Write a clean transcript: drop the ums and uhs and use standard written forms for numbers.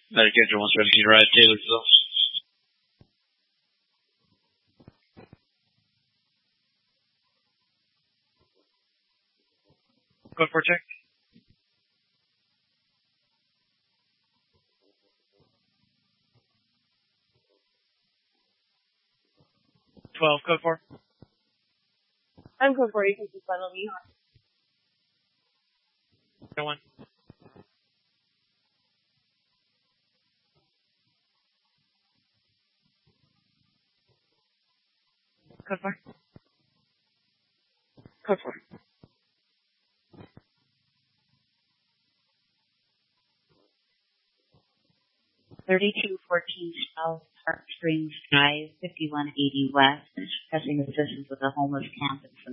Medicaid 117, right, Taylorsville. Code 4 check. Code 4. I'm code 4. You can just final me. No one. Code 4. Code 4. South Park Springs Drive, 5180 West, requesting assistance with a homeless camp in